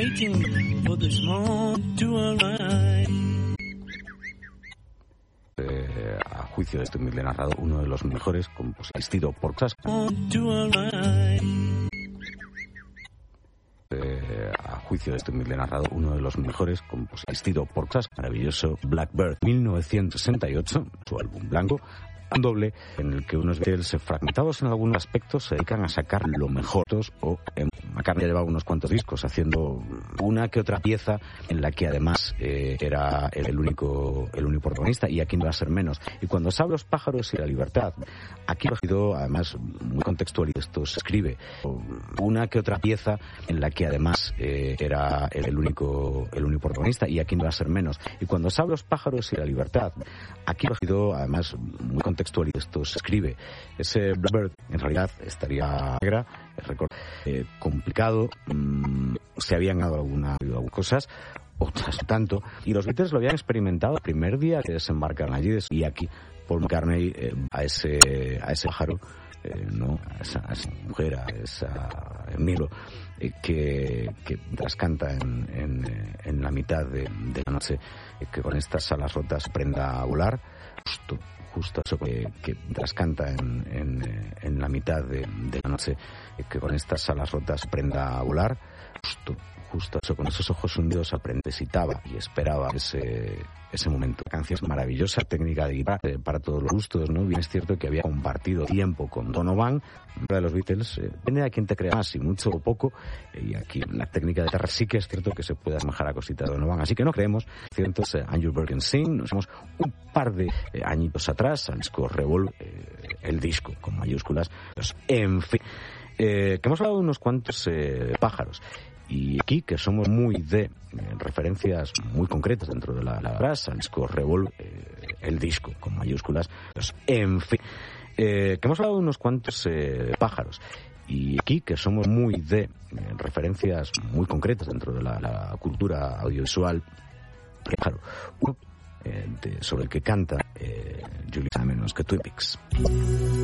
waiting for this moment to arrive. A juicio de este humilde narrador, uno de los mejores compositores existido por cosas. A juicio de este humilde narrador, uno de los mejores compositores existido por cosas. Maravilloso Blackbird, 1968, su álbum blanco. Un doble en el que unos Beatles fragmentados en algunos aspectos se dedican a sacar lo mejor. O McCartney llevaba unos cuantos discos haciendo una que otra pieza en la que además era el único protagonista, y aquí no va a ser menos. Y cuando se habla de los pájaros y la libertad, aquí ha sido además muy contextual, y esto se escribe una que otra pieza en la que además era el único protagonista, y aquí no va a ser menos. Y cuando se habla de los pájaros y la libertad, aquí ha sido además muy contextual, y esto se escribe. Ese Blackbird en realidad estaría negra, complicado, se habían dado algunas cosas, otras tanto, y los Beatles lo habían experimentado el primer día que desembarcaron allí, y aquí Paul McCartney a ese pájaro, no, a esa mujer, a esa Milo, que mientras canta en la mitad de la noche, que con estas alas rotas aprenda a volar, justo eso que mientras canta en la mitad de la noche, que con estas alas rotas aprenda a volar, justo eso, con esos ojos hundidos necesitaba y esperaba ese momento. Canción maravillosa, técnica de guitarra para todos los gustos, ¿no? Bien es cierto que había compartido tiempo con Donovan, de los Beatles, depende de quién te crea más, y mucho o poco, y aquí la técnica de guitarra sí que es cierto que se puede asemejar a cositas de Donovan, así que no creemos. Cientos, Andrew Bird and Sing, nos vamos un par de añitos atrás al disco Revolve, el disco con mayúsculas, pues, en fin, que hemos hablado de unos cuantos pájaros. Y aquí, que somos muy de referencias muy concretas dentro de la frase, al disco Revolve, el disco con mayúsculas, pues, en fin, que hemos hablado de unos cuantos pájaros. Y aquí, que somos muy de referencias muy concretas dentro de la cultura audiovisual, pájaro, sobre el que canta Julie, menos que Twin Peaks.